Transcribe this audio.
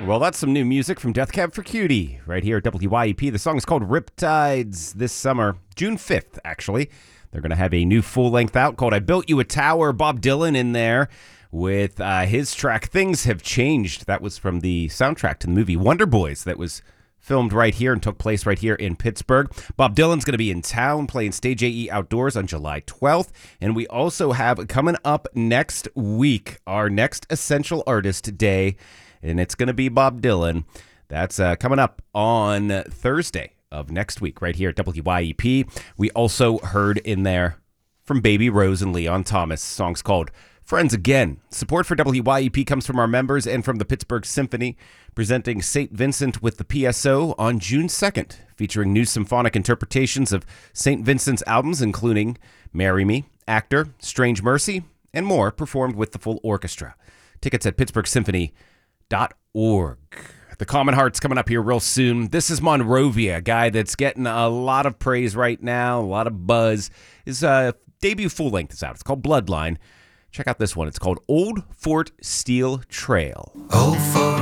Well, that's some new music from Death Cab for Cutie right here at WYEP. The song is called Riptides this summer, June 5th, actually. They're going to have a new full-length out called I Built You a Tower. Bob Dylan in there with his track Things Have Changed. That was from the soundtrack to the movie Wonder Boys that was filmed right here and took place right here in Pittsburgh. Bob Dylan's going to be in town playing Stage AE Outdoors on July 12th. And we also have coming up next week our next Essential Artist Day, and it's going to be Bob Dylan. That's coming up on Thursday of next week right here at WYEP. We also heard in there from Baby Rose and Leon Thomas. Song's called Friends Again. Support for WYEP comes from our members and from the Pittsburgh Symphony, presenting St. Vincent with the PSO on June 2nd, featuring new symphonic interpretations of St. Vincent's albums, including Marry Me, Actor, Strange Mercy, and more, performed with the full orchestra. Tickets at pittsburghsymphony.org. The Common Heart's coming up here real soon. This is Monrovia, a guy that's getting a lot of praise right now, a lot of buzz. His debut full-length is out. It's called Bloodline. Check out this one. It's called Old Fort Steel Trail. Old Fort